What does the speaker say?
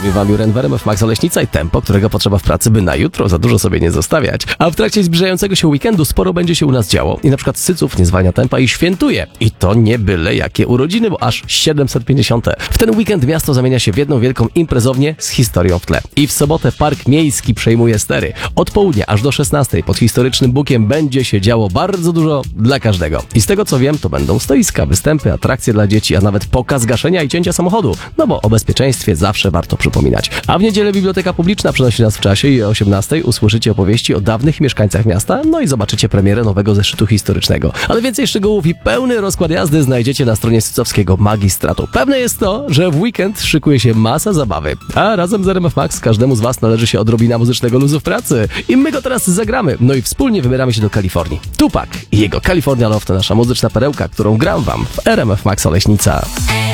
Mówi wam Juren w RMF Max Oleśnica i tempo, którego potrzeba w pracy, by na jutro za dużo sobie nie zostawiać. A w trakcie zbliżającego się weekendu sporo będzie się u nas działo i na przykład Syców nie zwalnia tempa i świętuje. I to nie byle jakie urodziny, bo aż 750. W ten weekend miasto zamienia się w jedną wielką imprezownię z historią w tle. I w sobotę Park Miejski przejmuje stery. Od południa aż do 16 pod historycznym bukiem będzie się działo bardzo dużo dla każdego. I z tego co wiem, to będą stoiska, występy, atrakcje dla dzieci, a nawet pokaz gaszenia i cięcia samochodu. No bo o bezpieczeństwie zawsze warto przypominać. A w niedzielę Biblioteka Publiczna przenosi nas w czasie i o 18 usłyszycie opowieści o dawnych mieszkańcach miasta, no i zobaczycie premierę nowego zeszytu historycznego. Ale więcej szczegółów i pełny rozkład jazdy znajdziecie na stronie sycowskiego magistratu. Pewne jest to, że w weekend szykuje się masa zabawy. A razem z RMF Max każdemu z was należy się odrobina muzycznego luzu w pracy. I my go teraz zagramy. No i wspólnie wybieramy się do Kalifornii. Tupac i jego California Love to nasza muzyczna perełka, którą gram wam w RMF Max Oleśnica.